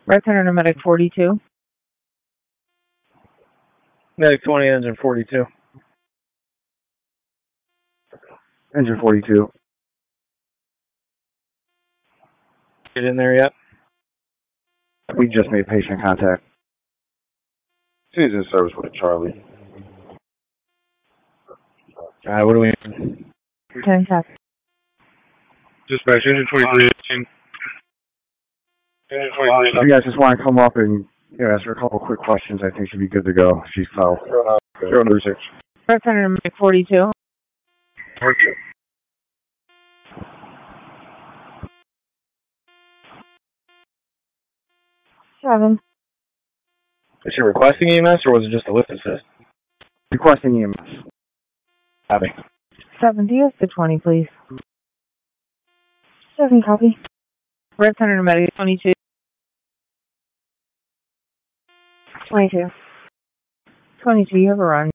Red Center to Medic 42. Medic 20, engine 42. Engine 42. Get in there yet? We just made patient contact. She's in service with a Charlie. Alright, what do we need? 10 tap. Dispatch, engine 23. Engine 23. If you guys just want to come up and ask her a couple quick questions, I think she'll be good to go. She's fell. 036. Red Center to Medic 42. 7. Is she requesting EMS or was it just a lift assist? Requesting EMS. Copy. 7, DS to 20, please. 7, copy. Red Center to Medic 22. 22. 22, you have a run.